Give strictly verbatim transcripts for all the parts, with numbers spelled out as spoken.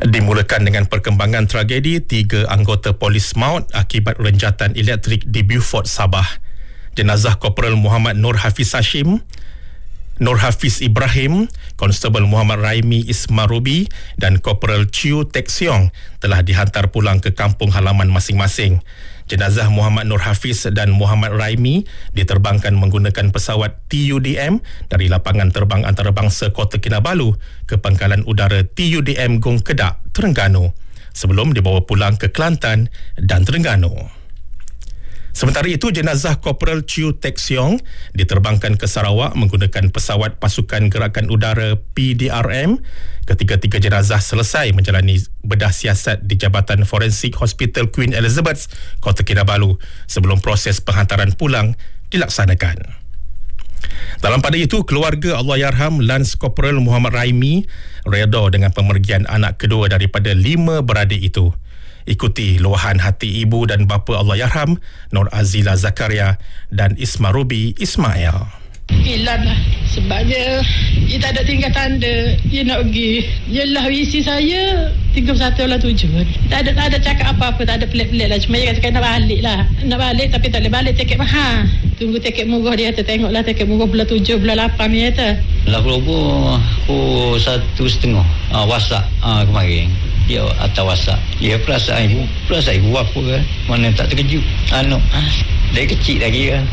Dimulakan dengan perkembangan tragedi tiga anggota polis maut akibat renjatan elektrik di Beaufort, Sabah. Jenazah Korporal Muhammad Nur Hafiz Hashim, Nur Hafiz Ibrahim, Konstabel Muhammad Raimi Ismarubi dan Korporal Chiu Tek Siong telah dihantar pulang ke kampung halaman masing-masing. Jenazah Muhammad Nur Hafiz dan Muhammad Raimi diterbangkan menggunakan pesawat T U D M dari lapangan terbang antarabangsa Kota Kinabalu ke pangkalan udara T U D M Gong Kedak, Terengganu sebelum dibawa pulang ke Kelantan dan Terengganu. Sementara itu, jenazah Korporal Chiu Tek Siong diterbangkan ke Sarawak menggunakan pesawat Pasukan Gerakan Udara P D R M. Ketiga-tiga jenazah selesai menjalani bedah siasat di Jabatan Forensik Hospital Queen Elizabeth, Kota Kinabalu sebelum proses penghantaran pulang dilaksanakan. Dalam pada itu, keluarga Allahyarham Lance Korporal Muhammad Raimi redha dengan pemergian anak kedua daripada lima beradik itu. Ikuti luahan hati ibu dan bapa Allahyarham Nur Azila Zakaria dan Ismarubi Ismail. Ilan lah. Sebab dia, dia tak ada tinggal tanda. Dia nak pergi. Yelah visi saya tiga puluh satu lah tujuan. Tak ada, tak ada cakap apa-apa. Tak ada pelik-pelik lah. Cuma dia cakap nak balik lah. Nak balik tapi tak boleh balik. Tiket mahal. Tunggu tiket murah dia kata. Tengoklah tiket murah bulan tujuh, bulan lapan dia kata. Lah berubah aku satu setengah. Ah, wasak ah, kemarin. Dia atas wasak. Dia perasaan ibu. Perasaan ibu apa kan. Mana tak terkejut. Anu. Ah, dia kecil lagi kan.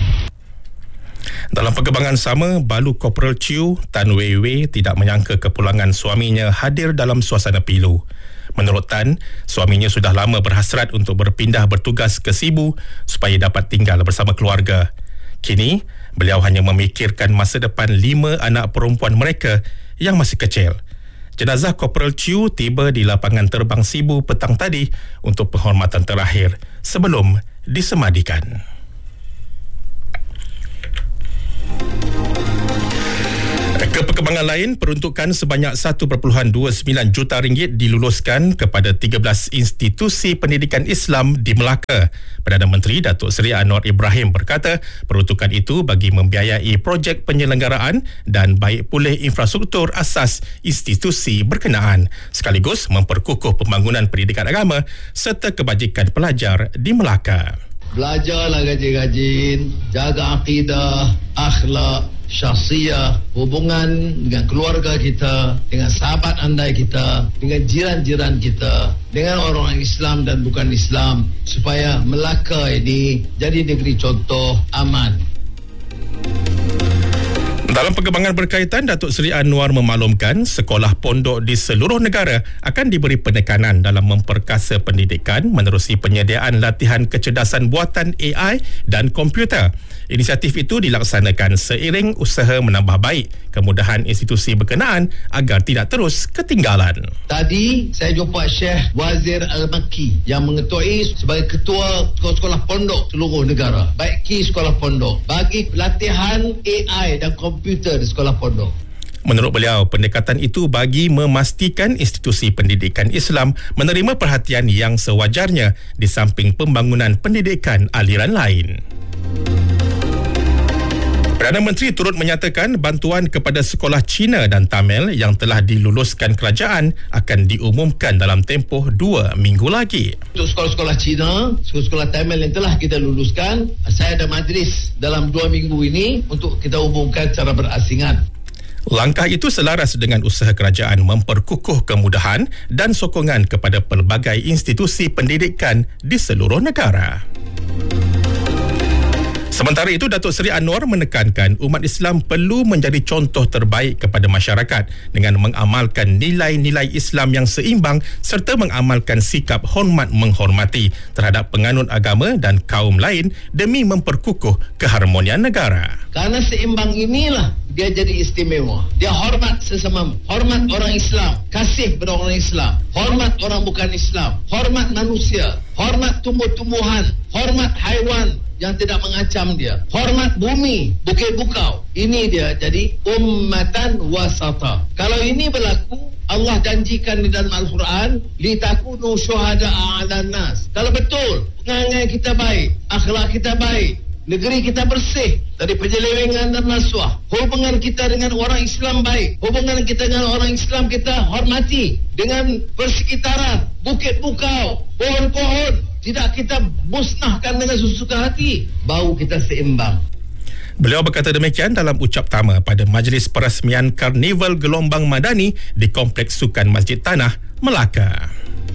Dalam perkembangan sama, Balu Korporal Chiu Tan Wei Wei tidak menyangka kepulangan suaminya hadir dalam suasana pilu. Menurut Tan, suaminya sudah lama berhasrat untuk berpindah bertugas ke Sibu supaya dapat tinggal bersama keluarga. Kini, beliau hanya memikirkan masa depan lima anak perempuan mereka yang masih kecil. Jenazah Korporal Chiu tiba di lapangan terbang Sibu petang tadi untuk penghormatan terakhir sebelum disemadikan. Ke perkembangan lain, peruntukan sebanyak satu perpuluhan dua sembilan juta ringgit diluluskan kepada tiga belas institusi pendidikan Islam di Melaka. Perdana Menteri Datuk Seri Anwar Ibrahim berkata, peruntukan itu bagi membiayai projek penyelenggaraan dan baik pulih infrastruktur asas institusi berkenaan, sekaligus memperkukuh pembangunan pendidikan agama serta kebajikan pelajar di Melaka. Belajarlah rajin-rajin, jaga akidah, akhlak, syahsiah, hubungan dengan keluarga kita, dengan sahabat andai kita, dengan jiran-jiran kita, dengan orang Islam dan bukan Islam, supaya Melaka ini jadi negeri contoh aman. Dalam perkembangan berkaitan, Datuk Seri Anwar memaklumkan sekolah pondok di seluruh negara akan diberi penekanan dalam memperkasa pendidikan menerusi penyediaan latihan kecerdasan buatan A I dan komputer. Inisiatif itu dilaksanakan seiring usaha menambah baik kemudahan institusi berkenaan agar tidak terus ketinggalan. Tadi saya jumpa Syekh Wazir Al-Makki yang mengetuai sebagai ketua sekolah-sekolah pondok seluruh negara. Baiki sekolah pondok bagi latihan A I dan komputer di sekolah pondok. Menurut beliau, pendekatan itu bagi memastikan institusi pendidikan Islam menerima perhatian yang sewajarnya di samping pembangunan pendidikan aliran lain. Perdana Menteri turut menyatakan bantuan kepada sekolah Cina dan Tamil yang telah diluluskan kerajaan akan diumumkan dalam tempoh dua minggu lagi. Untuk sekolah-sekolah Cina, sekolah-sekolah Tamil yang telah kita luluskan, saya ada majlis dalam dua minggu ini untuk kita umumkan secara berasingan. Langkah itu selaras dengan usaha kerajaan memperkukuh kemudahan dan sokongan kepada pelbagai institusi pendidikan di seluruh negara. Sementara itu, Datuk Seri Anwar menekankan umat Islam perlu menjadi contoh terbaik kepada masyarakat dengan mengamalkan nilai-nilai Islam yang seimbang serta mengamalkan sikap hormat menghormati terhadap penganut agama dan kaum lain demi memperkukuh keharmonian negara. Karena seimbang inilah dia jadi istimewa. Dia hormat sesama, hormat orang Islam, kasih kepada orang Islam, hormat orang bukan Islam, hormat manusia, hormat tumbuh-tumbuhan, hormat haiwan yang tidak mengancam dia, hormat bumi, bukit bukau. Ini dia jadi ummatan wasata. Kalau ini berlaku, Allah janjikan di dalam Al-Quran, litakunu syuhada'a 'alan nas. Kalau betul pengangai kita baik, akhlak kita baik, Negeri kita bersih dari penyelewengan dan rasuah. Hubungan kita dengan orang Islam baik. Hubungan kita dengan orang Islam kita hormati. Dengan persekitaran, bukit bukau, pohon-pohon, tidak kita musnahkan dengan sesuka hati. Bau kita seimbang. Beliau berkata demikian dalam ucap tama pada majlis peresmian Karnival Gelombang Madani di Kompleks Sukan Masjid Tanah, Melaka.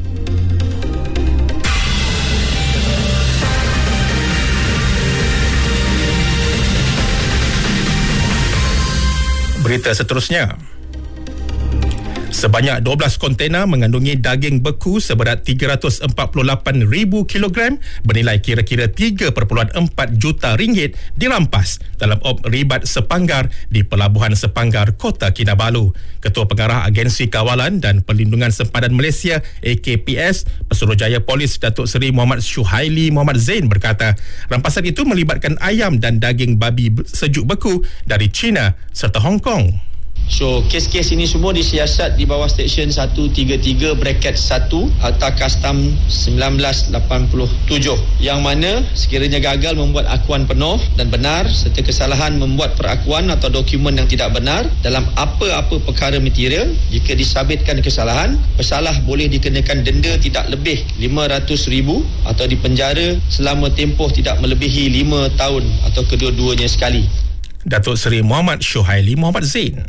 Berita seterusnya. Sebanyak dua belas kontena mengandungi daging beku seberat tiga ratus empat puluh lapan ribu kilogram bernilai kira-kira tiga perpuluhan empat juta ringgit dirampas dalam op ribat Sepanggar di Pelabuhan Sepanggar, Kota Kinabalu. Ketua Pengarah Agensi Kawalan dan Perlindungan Sempadan Malaysia A K P S, Pesuruhjaya Polis Datuk Seri Muhammad Syuhaili Muhammad Zain berkata, rampasan itu melibatkan ayam dan daging babi sejuk beku dari China serta Hong Kong. So, kes-kes ini semua disiasat di bawah Seksyen seratus tiga puluh tiga bracket satu Akta Kastam seribu sembilan ratus lapan puluh tujuh, yang mana sekiranya gagal membuat akuan penuh dan benar serta kesalahan membuat perakuan atau dokumen yang tidak benar dalam apa-apa perkara material, jika disabitkan kesalahan, pesalah boleh dikenakan denda tidak lebih lima ratus ribu atau dipenjara selama tempoh tidak melebihi lima tahun atau kedua-duanya sekali. Datuk Seri Muhammad Syuhaili Muhammad Zain.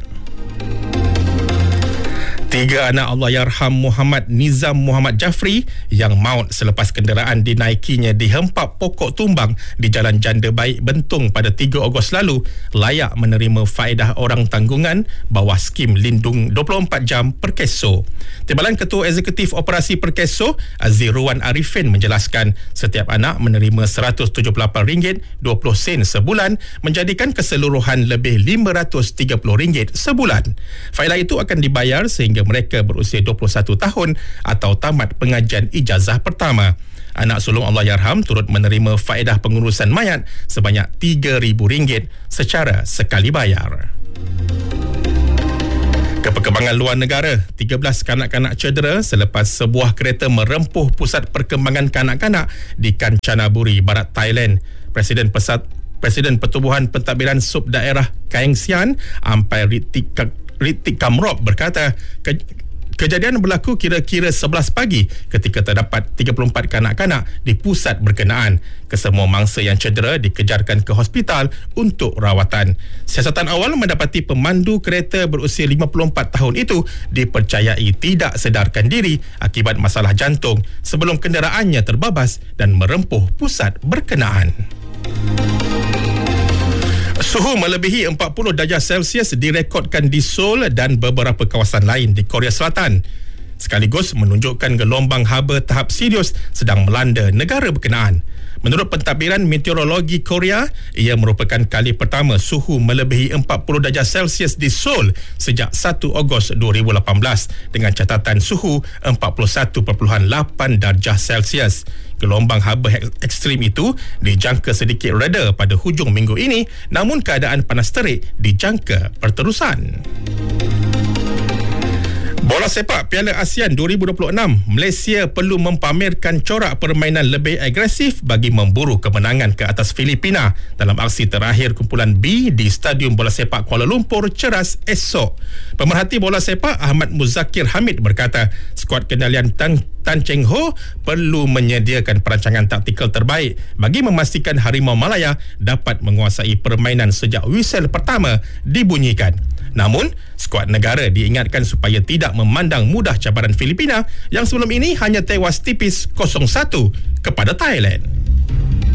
Tiga anak Allahyarham Muhammad Nizam Muhammad Jafri yang maut selepas kenderaan dinaikinya dihempap pokok tumbang di Jalan Janda Baik Bentung pada tiga Ogos lalu layak menerima faedah orang tanggungan bawah skim lindung dua puluh empat jam Perkeso. Timbalan Ketua Eksekutif Operasi Perkeso Azirwan Arifin menjelaskan setiap anak menerima seratus tujuh puluh lapan ringgit dua puluh sen sebulan, menjadikan keseluruhan lebih lima ratus tiga puluh ringgit sebulan. Faedah itu akan dibayar sehingga mereka berusia dua puluh satu tahun atau tamat pengajian ijazah pertama. Anak sulung Allahyarham turut menerima faedah pengurusan mayat sebanyak tiga ribu ringgit secara sekali bayar. Keperkembangan luar negara, tiga belas kanak-kanak cedera selepas sebuah kereta merempuh pusat perkembangan kanak-kanak di Kanchanaburi, Barat Thailand. Presiden Pesat Presiden Pertubuhan Pentadbiran Sub Daerah Kaeng Sian, Ampai Ritik Ritik Kamrop berkata, ke, kejadian berlaku kira-kira sebelas pagi ketika terdapat tiga puluh empat kanak-kanak di pusat berkenaan. Kesemua mangsa yang cedera dikejarkan ke hospital untuk rawatan. Siasatan awal mendapati pemandu kereta berusia lima puluh empat tahun itu dipercayai tidak sedarkan diri akibat masalah jantung sebelum kenderaannya terbabas dan merempuh pusat berkenaan. Suhu melebihi empat puluh darjah Celsius direkodkan di Seoul dan beberapa kawasan lain di Korea Selatan, sekaligus menunjukkan gelombang haba tahap serius sedang melanda negara berkenaan. Menurut Pentadbiran Meteorologi Korea, ia merupakan kali pertama suhu melebihi empat puluh darjah Celsius di Seoul sejak satu Ogos dua ribu lapan belas dengan catatan suhu empat puluh satu perpuluhan lapan darjah Celsius. Gelombang haba ekstrim itu dijangka sedikit reda pada hujung minggu ini, namun keadaan panas terik dijangka berterusan. Bola sepak Piala ASEAN dua ribu dua puluh enam, Malaysia perlu mempamerkan corak permainan lebih agresif bagi memburu kemenangan ke atas Filipina dalam aksi terakhir kumpulan B di Stadium Bola Sepak Kuala Lumpur Ceras esok. Pemerhati bola sepak Ahmad Muzakir Hamid berkata, skuad kendalian Tan Tan Cheng Ho perlu menyediakan perancangan taktikal terbaik bagi memastikan Harimau Malaya dapat menguasai permainan sejak whistle pertama dibunyikan. Namun, skuad negara diingatkan supaya tidak memandang mudah cabaran Filipina yang sebelum ini hanya tewas tipis kosong satu kepada Thailand.